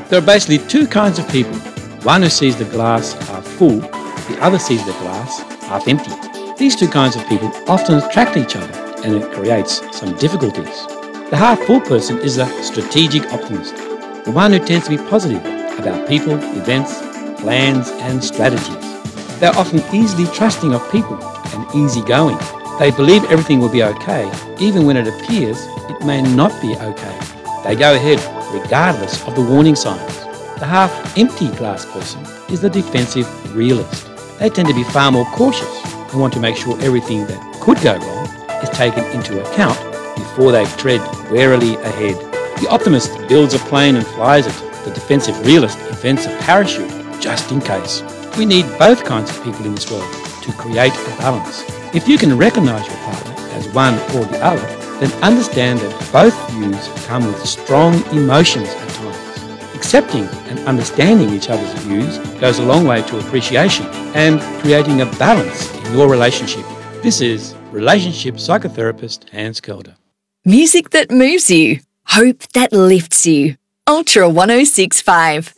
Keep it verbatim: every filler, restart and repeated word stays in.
There are basically two kinds of people. One who sees the glass half full, the other sees the glass half empty. These two kinds of people often attract each other, and it creates some difficulties. The half-full person is a strategic optimist, the one who tends to be positive about people, events, plans and strategies. They're often easily trusting of people and easygoing. They believe everything will be okay, even when it appears it may not be okay. They go ahead regardless of the warning signs. The half-empty glass person is the defensive realist. They tend to be far more cautious and want to make sure everything that could go wrong is taken into account before they tread warily ahead. The optimist builds a plane and flies it. The defensive realist invents a parachute just in case. We need both kinds of people in this world to create a balance. If you can recognise your partner as one or the other, then understand that both views come with strong emotions at times. Accepting and understanding each other's views goes a long way to appreciation and creating a balance in your relationship. This is relationship psychotherapist Hans Kelder. Music that moves you. Hope that lifts you. Ultra one oh six point five.